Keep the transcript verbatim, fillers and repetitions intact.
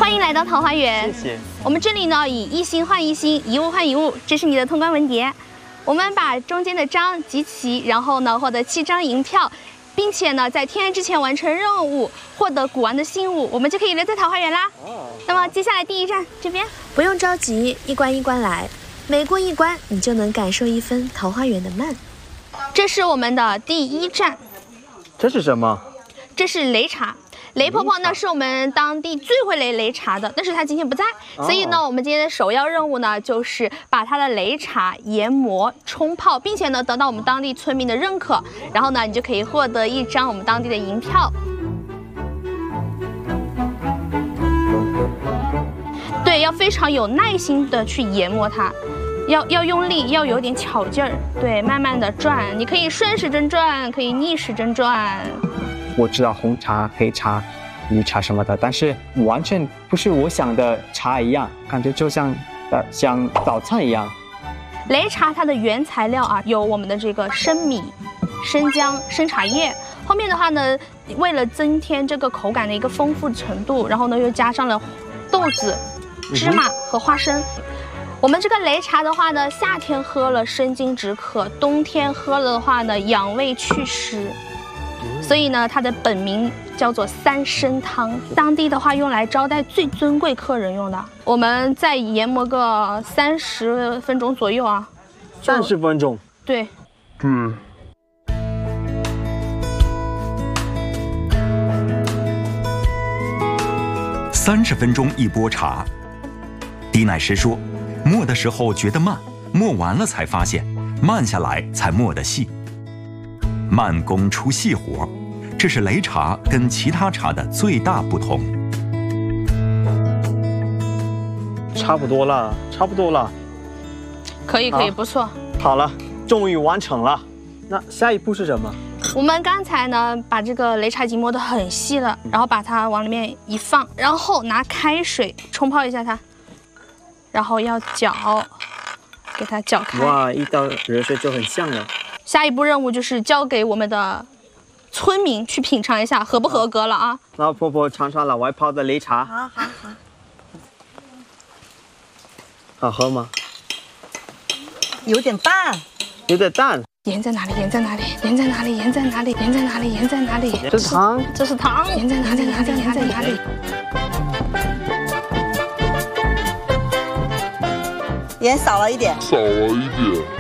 欢迎来到桃花源。 谢谢。 我们这里呢以一星换一星，一物换一物，这是你的通关文牒。我们把中间的章集齐，然后呢获得七张银票，并且呢在天黑之前完成任务，获得古玩的信物，我们就可以留在桃花源啦。哦。那么接下来第一站这边， 不用着急，一关一关来，每过一关，你就能感受一分桃花源的慢。 这是我们的第一站。 这是什么？这是擂茶。雷婆婆呢是我们当地最会擂擂茶的，但是她今天不在，哦、所以呢，我们今天的首要任务呢就是把她的擂茶研磨、冲泡，并且呢得到我们当地村民的认可，然后呢你就可以获得一张我们当地的银票。对，要非常有耐心的去研磨它，要要用力，要有点巧劲儿，对，慢慢的转，你可以顺时针转，可以逆时针转。 我知道红茶、黑茶、绿茶什么的，但是完全不是我想的茶一样，感觉就像呃像早餐一样。 擂茶它的原材料啊，有我们的这个生米、生姜、生茶叶。后面的话呢，为了增添这个口感的一个丰富程度，然后呢又加上了豆子、芝麻和花生。嗯、我们这个擂茶的话呢，夏天喝了生津止渴，冬天喝了的话呢，养胃祛湿。所以呢，它的本名叫做三参汤，当地的话用来招待最尊贵客人用的。我们再研磨个三十分钟左右啊。 三十分钟。 对。 嗯。 三十分钟一波茶，狄乃师说，磨的时候觉得慢，磨完了才发现，慢下来才磨得细。慢工出细活，这是擂茶跟其他茶的最大不同。 差不多了，差不多了。 可以，可以，不错。 好了，终于完成了。那下一步是什么？ 我们刚才呢，把这个擂茶已经磨得很细了，然后把它往里面一放，然后拿开水冲泡一下它，然后要搅，给它搅开。 哇，一倒热水就很香了。 下一步任务就是交给我们的村民去品尝一下合不合格了啊！ 老婆婆尝尝老外泡的擂茶， 好好好， 好喝吗？ 有点淡， 有点淡。 盐在哪里？盐在哪里？盐在哪里？盐在哪里？盐在哪里？盐在哪里？ 这是汤， 这是汤。盐在哪里？盐在哪里？盐在哪里？ 盐少了一点， 少了一点。